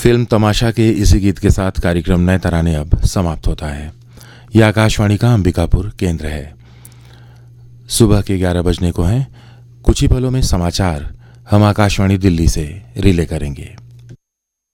Film तमाशा के इसी गीत के साथ कार्यक्रम नए तराने अब समाप्त होता है। यह आकाशवाणी का अंबिकापुर केंद्र है। सुबह के 11 बजने को हैं। कुछ ही पलों में समाचार हम आकाशवाणी दिल्ली से रिले करेंगे।